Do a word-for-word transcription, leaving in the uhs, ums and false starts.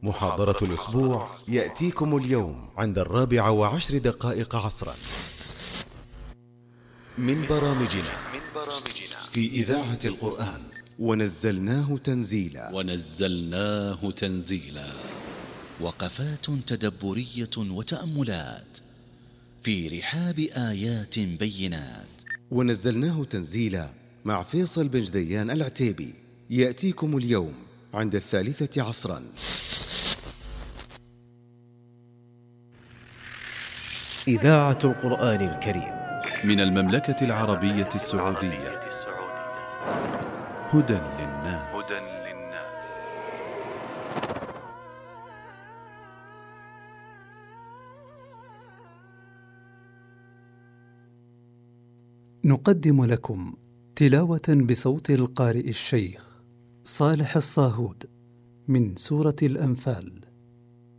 محاضرة الأسبوع يأتيكم اليوم عند الرابعة وعشر دقائق عصرا من برامجنا في إذاعة القرآن. ونزلناه تنزيلا ونزلناه تنزيلا وقفات تدبرية وتأملات في رحاب آيات بينات. ونزلناه تنزيلا مع فيصل بن جديان العتيبي يأتيكم اليوم عند الثالثة عصرا. إذاعة القرآن الكريم من المملكة العربية السعودية. هدى للناس. نقدم لكم تلاوة بصوت القارئ الشيخ صالح الصاهود من سورة الأنفال.